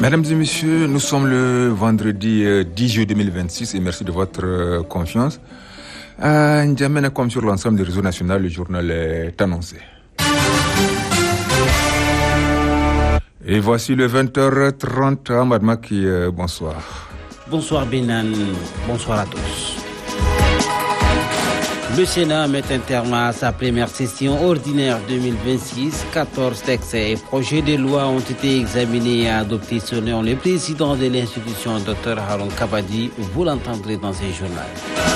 Mesdames et messieurs, nous sommes le vendredi 10 juillet 2026 et merci de votre confiance. À N'Djamena, comme sur l'ensemble des réseaux nationaux, le journal est annoncé. Et voici le 20h30 à Madmaki, bonsoir. Bonsoir Benan, bonsoir à tous. Le Sénat met un terme à sa première session ordinaire 2026. 14 textes et projets de loi ont été examinés et adoptés selon le président de l'institution, Dr Haroun Kabadi. Vous l'entendrez dans ce journal.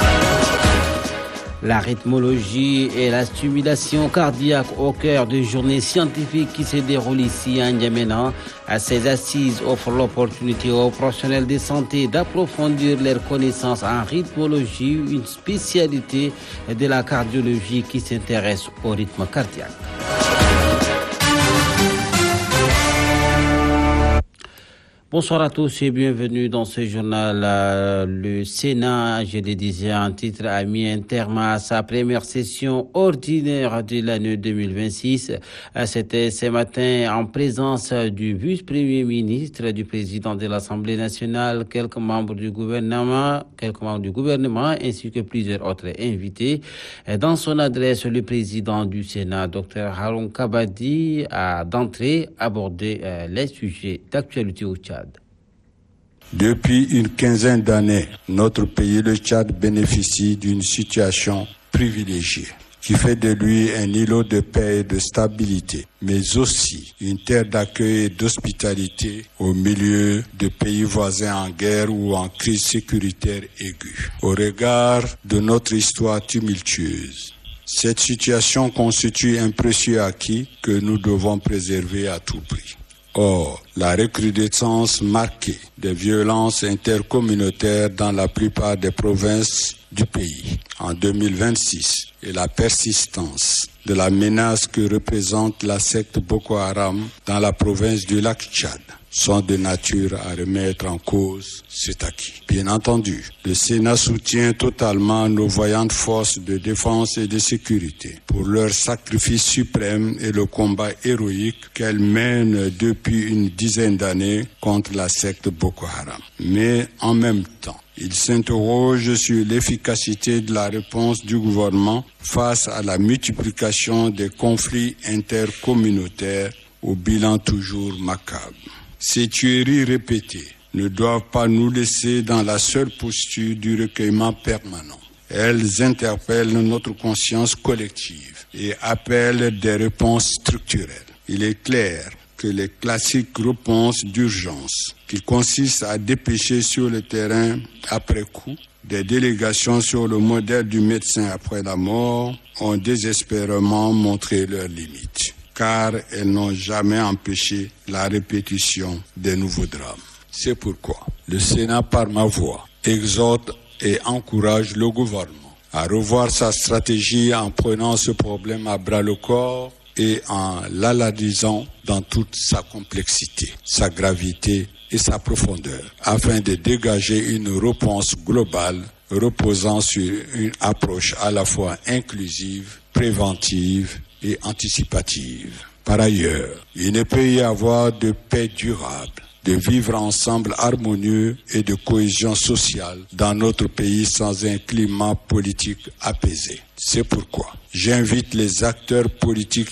La rythmologie et la stimulation cardiaque au cœur de journées scientifiques qui se déroulent ici à N'Djamena. Ces assises offrent l'opportunité aux professionnels de santé d'approfondir leurs connaissances en rythmologie, une spécialité de la cardiologie qui s'intéresse au rythme cardiaque. Bonsoir à tous et bienvenue dans ce journal. Le Sénat, je le disais en titre, a mis un terme à sa première session ordinaire de l'année 2026. C'était ce matin en présence du vice-premier ministre, du président de l'Assemblée nationale, quelques membres du gouvernement ainsi que plusieurs autres invités. Dans son adresse, le président du Sénat, Dr Haroun Kabadi, a d'entrée abordé les sujets d'actualité au Tchad. Depuis une quinzaine d'années, notre pays, le Tchad, bénéficie d'une situation privilégiée qui fait de lui un îlot de paix et de stabilité, mais aussi une terre d'accueil et d'hospitalité au milieu de pays voisins en guerre ou en crise sécuritaire aiguë. Au regard de notre histoire tumultueuse, cette situation constitue un précieux acquis que nous devons préserver à tout prix. Or, la recrudescence marquée des violences intercommunautaires dans la plupart des provinces du pays en 2026 et la persistance de la menace que représente la secte Boko Haram dans la province du lac Tchad sont de nature à remettre en cause cet acquis. Bien entendu, le Sénat soutient totalement nos voyantes forces de défense et de sécurité pour leur sacrifice suprême et le combat héroïque qu'elles mènent depuis une dizaine d'années contre la secte Boko Haram. Mais en même temps, il s'interroge sur l'efficacité de la réponse du gouvernement face à la multiplication des conflits intercommunautaires au bilan toujours macabre. Ces tueries répétées ne doivent pas nous laisser dans la seule posture du recueillement permanent. Elles interpellent notre conscience collective et appellent des réponses structurelles. Il est clair que les classiques réponses d'urgence, qui consistent à dépêcher sur le terrain après coup des délégations sur le modèle du médecin après la mort, ont désespérément montré leurs limites, car elles n'ont jamais empêché la répétition des nouveaux drames. C'est pourquoi le Sénat, par ma voix, exhorte et encourage le gouvernement à revoir sa stratégie en prenant ce problème à bras-le-corps et en l'analysant dans toute sa complexité, sa gravité et sa profondeur, afin de dégager une réponse globale reposant sur une approche à la fois inclusive, préventive et anticipative. Par ailleurs, il ne peut y avoir de paix durable, de vivre ensemble harmonieux et de cohésion sociale dans notre pays sans un climat politique apaisé. C'est pourquoi j'invite les acteurs politiques